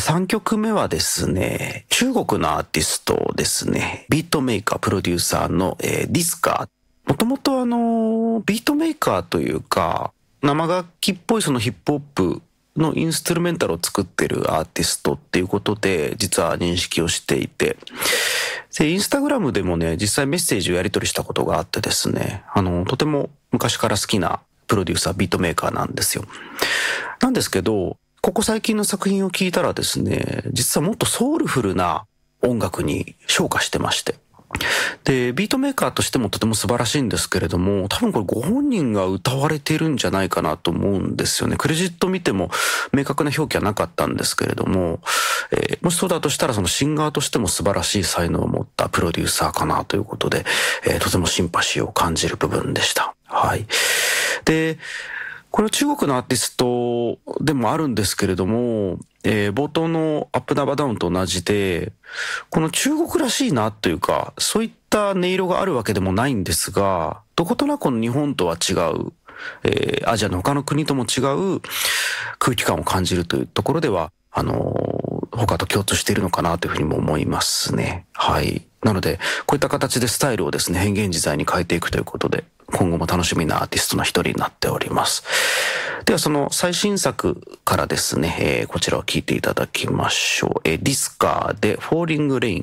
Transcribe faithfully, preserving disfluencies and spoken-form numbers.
さんきょくめはですね、中国のアーティストですね、ビートメーカー、プロデューサーの、えー、ディスカー。もともとあの、ビートメーカーというか、生楽器っぽいそのヒップホップのインストゥルメンタルを作ってるアーティストっていうことで、実は認識をしていて、で、インスタグラムでもね、実際メッセージをやり取りしたことがあってですね、あの、とても昔から好きなプロデューサー、ビートメーカーなんですよ。なんですけど、ここ最近の作品を聞いたらですね、実はもっとソウルフルな音楽に昇華してまして。で、ビートメーカーとしてもとても素晴らしいんですけれども、多分これご本人が歌われているんじゃないかなと思うんですよね。クレジット見ても明確な表記はなかったんですけれども、えー、もしそうだとしたらそのシンガーとしても素晴らしい才能を持ったプロデューサーかなということで、えー、とてもシンパシーを感じる部分でした。はい。で、これは中国のアーティストでもあるんですけれども、えー、冒頭のアップダバダウンと同じで、この中国らしいなというか、そういった音色があるわけでもないんですが、どことなくこの日本とは違う、えー、アジアの他の国とも違う空気感を感じるというところでは、あのー、他と共通しているのかなというふうにも思いますね。はい。なので、こういった形でスタイルをですね、変幻自在に変えていくということで、今後も楽しみなアーティストの一人になっております。ではその最新作からですね、えー、こちらを聞いていただきましょう。えー、ディスカーでフォーリングレイン